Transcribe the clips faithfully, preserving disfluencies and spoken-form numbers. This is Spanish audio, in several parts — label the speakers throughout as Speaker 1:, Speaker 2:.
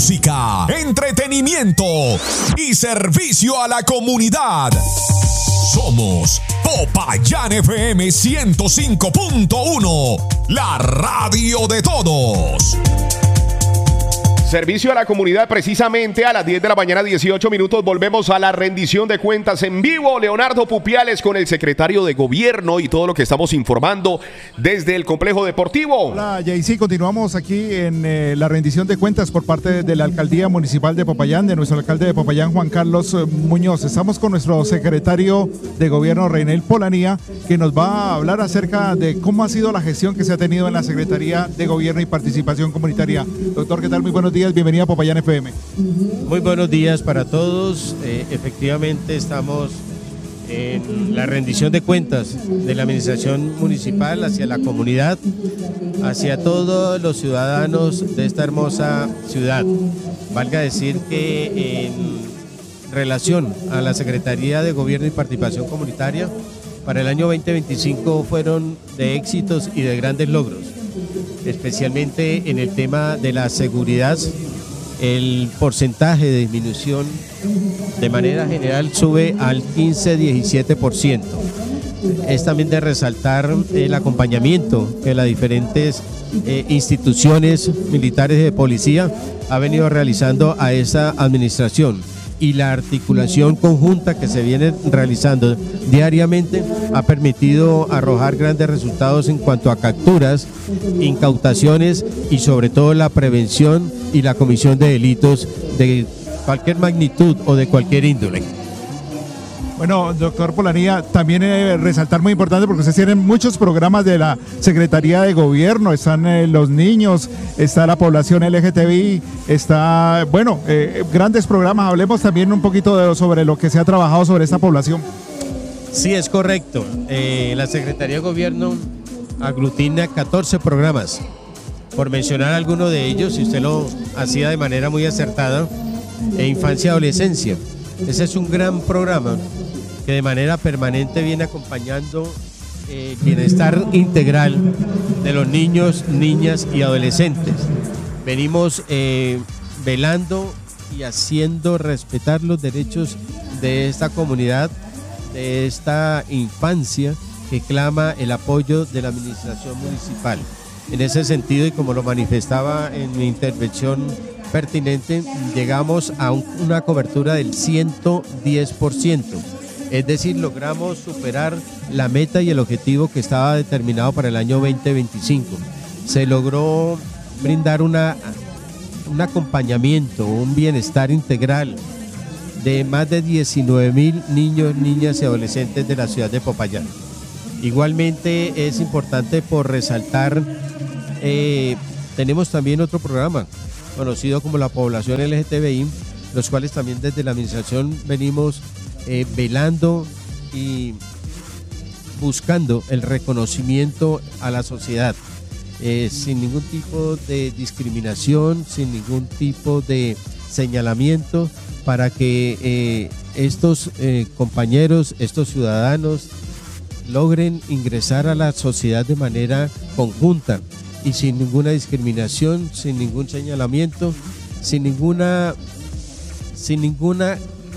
Speaker 1: música, entretenimiento y servicio a la comunidad. Somos Popayán F M ciento cinco punto uno, la radio de todos.
Speaker 2: Servicio a la comunidad, precisamente a las diez de la mañana, dieciocho minutos. Volvemos a la rendición de cuentas en vivo. Leonardo Pupiales con el secretario de Gobierno y todo lo que estamos informando desde el complejo deportivo.
Speaker 3: Hola, Jaycee. Continuamos aquí en eh, la rendición de cuentas por parte de la Alcaldía Municipal de Popayán, de nuestro alcalde de Popayán, Juan Carlos Muñoz. Estamos con nuestro secretario de Gobierno, Reinel Polanía, que nos va a hablar acerca de cómo ha sido la gestión que se ha tenido en la Secretaría de Gobierno y Participación Comunitaria. Doctor, ¿qué tal? Muy buenos días. Bienvenida a Popayán F M.
Speaker 4: Muy buenos días para todos. Eh, efectivamente estamos en la rendición de cuentas de la administración municipal hacia la comunidad, hacia todos los ciudadanos de esta hermosa ciudad. Valga decir que en relación a la Secretaría de Gobierno y Participación Comunitaria, para el año veinte veinticinco fueron de éxitos y de grandes logros, especialmente en el tema de la seguridad. El porcentaje de disminución de manera general sube al quince a diecisiete por ciento. Es también de resaltar el acompañamiento que las diferentes eh, instituciones militares de policía ha venido realizando a esa administración, y la articulación conjunta que se viene realizando diariamente ha permitido arrojar grandes resultados en cuanto a capturas, incautaciones y sobre todo la prevención y la comisión de delitos de cualquier magnitud o de cualquier índole.
Speaker 3: Bueno, doctor Polanía, también eh, resaltar muy importante porque ustedes tienen muchos programas de la Secretaría de Gobierno, están eh, los niños, está la población L G T B I, está, bueno, eh, grandes programas. Hablemos también un poquito de, sobre lo que se ha trabajado sobre esta población.
Speaker 4: Sí, es correcto. Eh, la Secretaría de Gobierno aglutina catorce programas. Por mencionar alguno de ellos, si usted lo hacía de manera muy acertada, e infancia y adolescencia. Ese es un gran programa que de manera permanente viene acompañando el bienestar integral de los niños, niñas y adolescentes. Venimos eh, velando y haciendo respetar los derechos de esta comunidad, de esta infancia que clama el apoyo de la administración municipal. En ese sentido, y como lo manifestaba en mi intervención pertinente, llegamos a un, una cobertura del ciento diez por ciento. Es decir, logramos superar la meta y el objetivo que estaba determinado para el año veinte veinticinco. Se logró brindar una, un acompañamiento, un bienestar integral de más de diecinueve mil niños, niñas y adolescentes de la ciudad de Popayán. Igualmente es importante por resaltar, eh, tenemos también otro programa conocido como la población L G T B I, los cuales también desde la administración venimos eh, velando y buscando el reconocimiento a la sociedad, eh, sin ningún tipo de discriminación, sin ningún tipo de señalamiento, para que eh, estos eh, compañeros, estos ciudadanos logren ingresar a la sociedad de manera conjunta y sin ninguna discriminación, sin ningún señalamiento, sin ninguna, sin ninguna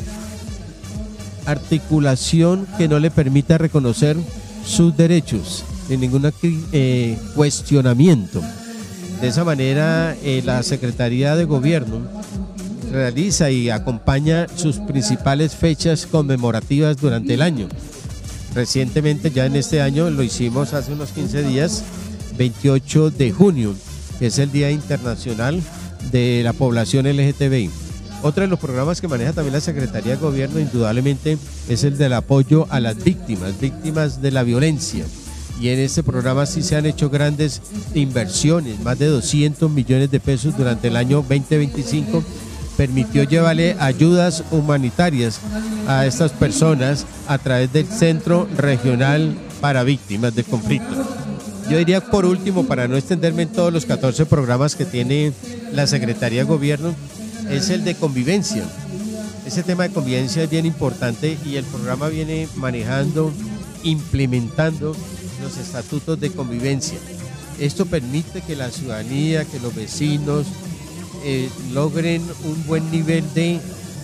Speaker 4: articulación que no le permita reconocer sus derechos, sin ningún eh, cuestionamiento. De esa manera, eh, la Secretaría de Gobierno realiza y acompaña sus principales fechas conmemorativas durante el año. Recientemente, ya en este año, lo hicimos hace unos quince días, veintiocho de junio, que es el Día Internacional de la Población L G T B I. Otro de los programas que maneja también la Secretaría de Gobierno, indudablemente, es el del apoyo a las víctimas, víctimas de la violencia. Y en este programa sí se han hecho grandes inversiones, más de doscientos millones de pesos durante el año veinte veinticinco, permitió llevarle ayudas humanitarias a estas personas a través del Centro Regional para Víctimas de Conflicto. Yo diría, por último, para no extenderme en todos los catorce programas que tiene la Secretaría de Gobierno, es el de convivencia. Ese tema de convivencia es bien importante y el programa viene manejando, implementando los estatutos de convivencia. Esto permite que la ciudadanía, que los vecinos, eh, logren un buen nivel de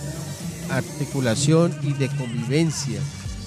Speaker 4: articulación y de convivencia,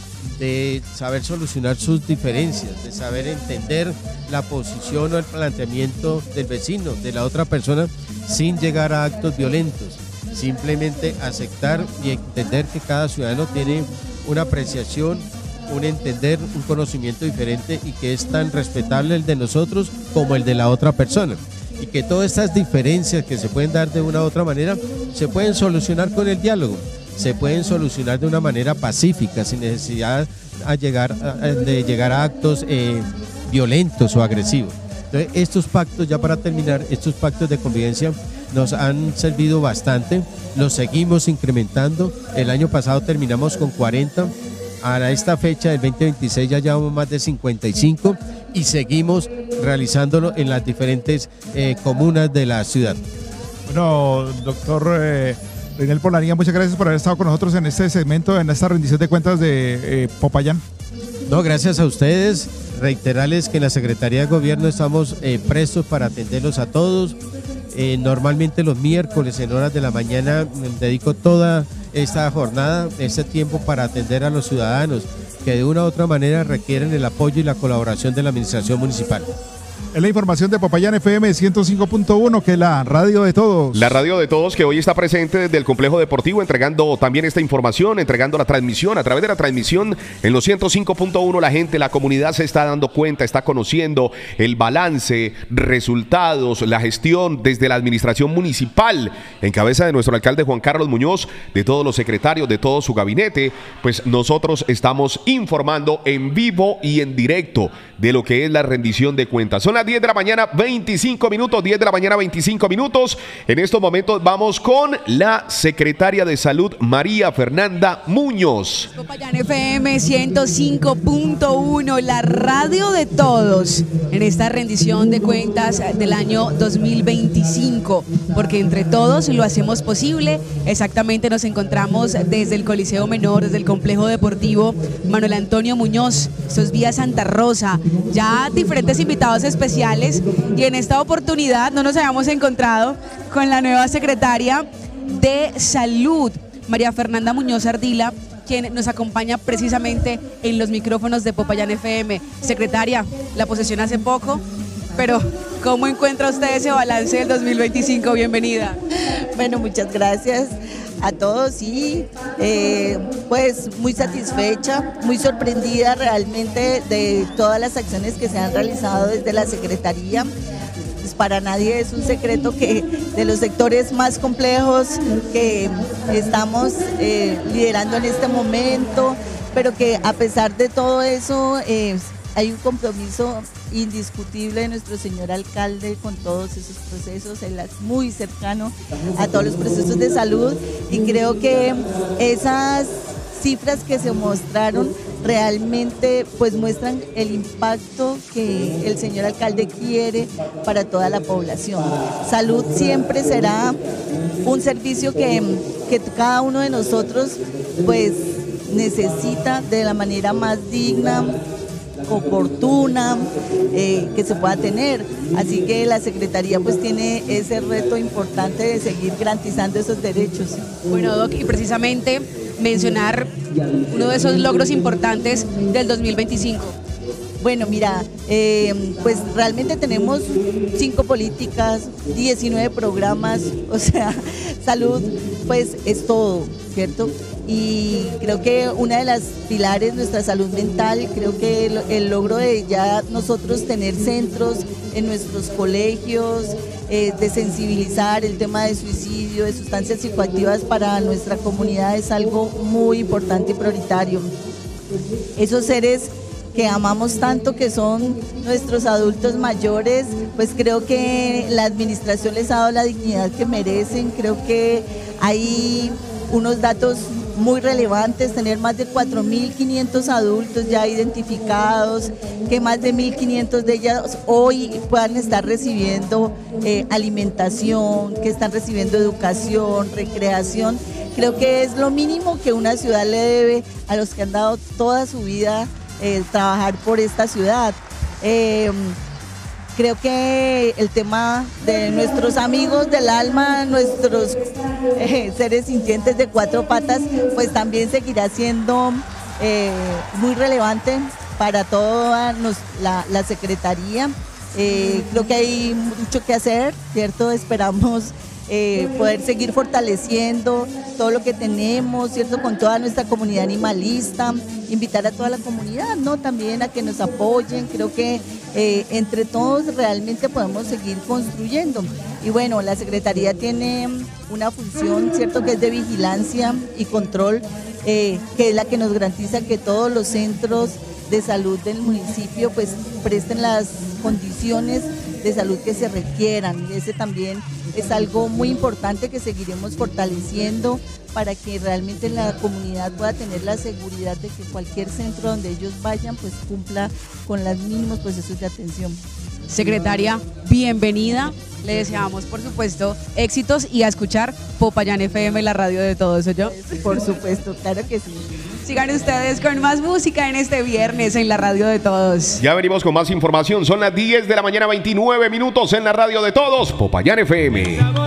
Speaker 4: de saber solucionar sus diferencias, de saber entender la posición o el planteamiento del vecino, de la otra persona, sin llegar a actos violentos. Simplemente aceptar y entender que cada ciudadano tiene una apreciación, un entender, un conocimiento diferente y que es tan respetable el de nosotros como el de la otra persona. Y que todas estas diferencias que se pueden dar de una u otra manera se pueden solucionar con el diálogo, se pueden solucionar de una manera pacífica, sin necesidad a llegar a, de llegar a actos eh, violentos o agresivos. Entonces, estos pactos, ya para terminar, estos pactos de convivencia nos han servido bastante, los seguimos incrementando. El año pasado terminamos con cuarenta, a esta fecha del veinte veintiséis ya llevamos más de cincuenta y cinco y seguimos realizándolo en las diferentes eh, comunas de la ciudad.
Speaker 3: Bueno, doctor eh, Reinel Polanía, muchas gracias por haber estado con nosotros en este segmento, en esta rendición de cuentas de eh, Popayán.
Speaker 4: No, gracias a ustedes. Reiterarles que en la Secretaría de Gobierno estamos eh, prestos para atenderlos a todos. Eh, normalmente los miércoles en horas de la mañana me dedico toda esta jornada, este tiempo para atender a los ciudadanos que de una u otra manera requieren el apoyo y la colaboración de la administración municipal.
Speaker 3: Es la información de Popayán F M ciento cinco punto uno, que es la radio de todos.
Speaker 2: La radio de todos, que hoy está presente desde el complejo deportivo, entregando también esta información, entregando la transmisión. A través de la transmisión en los ciento cinco punto uno, la gente, la comunidad se está dando cuenta, está conociendo el balance, resultados, la gestión desde la administración municipal, en cabeza de nuestro alcalde Juan Carlos Muñoz, de todos los secretarios, de todo su gabinete. Pues nosotros estamos informando en vivo y en directo de lo que es la rendición de cuentas. Son las diez de la mañana, veinticinco minutos, diez de la mañana, veinticinco minutos. En estos momentos vamos con la secretaria de Salud, María Fernanda Muñoz.
Speaker 5: Popayán F M ciento cinco punto uno, la radio de todos, en esta rendición de cuentas del año dos mil veinticinco, porque entre todos lo hacemos posible. Exactamente, nos encontramos desde el Coliseo Menor, desde el complejo deportivo Manuel Antonio Muñoz, estos días Santa Rosa, ya diferentes invitados especiales, y en esta oportunidad no nos habíamos encontrado con la nueva secretaria de Salud, María Fernanda Muñoz Ardila, quien nos acompaña precisamente en los micrófonos de Popayán F M. Secretaria, la posesión hace poco, pero ¿cómo encuentra usted ese balance del dos mil veinticinco? Bienvenida.
Speaker 6: Bueno, muchas gracias a todos y eh, pues muy satisfecha, muy sorprendida realmente de todas las acciones que se han realizado desde la Secretaría. Pues para nadie es un secreto que de los sectores más complejos que estamos eh, liderando en este momento, pero que a pesar de todo eso eh, hay un compromiso indiscutible de nuestro señor alcalde con todos esos procesos. Él es muy cercano a todos los procesos de salud y creo que esas cifras que se mostraron realmente pues muestran el impacto que el señor alcalde quiere para toda la población. Salud siempre será un servicio que, que cada uno de nosotros pues necesita de la manera más digna, oportuna, eh, que se pueda tener. Así que la Secretaría pues tiene ese reto importante de seguir garantizando esos derechos.
Speaker 5: Bueno, Doc, y precisamente mencionar uno de esos logros importantes del dos mil veinticinco.
Speaker 6: Bueno, mira, eh, pues realmente tenemos cinco políticas, diecinueve programas, o sea, salud pues es todo, ¿cierto? Y creo que una de las pilares, nuestra salud mental, creo que el, el logro de ya nosotros tener centros en nuestros colegios, eh, de sensibilizar el tema de suicidio, de sustancias psicoactivas para nuestra comunidad es algo muy importante y prioritario. Esos seres que amamos tanto, que son nuestros adultos mayores, pues creo que la administración les ha dado la dignidad que merecen. Creo que hay unos datos muy relevantes, tener más de cuatro mil quinientos adultos ya identificados, que más de mil quinientos de ellos hoy puedan estar recibiendo eh, alimentación, que están recibiendo educación, recreación. Creo que es lo mínimo que una ciudad le debe a los que han dado toda su vida eh, trabajar por esta ciudad. Eh, creo que el tema de nuestros amigos del alma, nuestros eh, seres sintientes de cuatro patas, pues también seguirá siendo eh, muy relevante para toda nos, la, la Secretaría. Eh, creo que hay mucho que hacer, ¿cierto? Esperamos eh, poder seguir fortaleciendo todo lo que tenemos, ¿cierto? Con toda nuestra comunidad animalista, invitar a toda la comunidad, ¿no? También a que nos apoyen. Creo que eh, entre todos realmente podemos seguir construyendo. Y bueno, la Secretaría tiene una función, ¿cierto? Que es de vigilancia y control, eh, que es la que nos garantiza que todos los centros de salud del municipio pues presten las condiciones de salud que se requieran. Ese también es algo muy importante que seguiremos fortaleciendo para que realmente la comunidad pueda tener la seguridad de que cualquier centro donde ellos vayan pues cumpla con los mínimos procesos de atención.
Speaker 5: Secretaria, bienvenida. Le deseamos, por supuesto, éxitos y a escuchar Popayán F M, la radio de todos, ¿oyó?
Speaker 6: Por supuesto, claro que sí.
Speaker 5: Sigan ustedes con más música en este viernes en la radio de todos.
Speaker 2: Ya venimos con más información. Son las diez de la mañana, veintinueve minutos en la radio de todos, Popayán F M.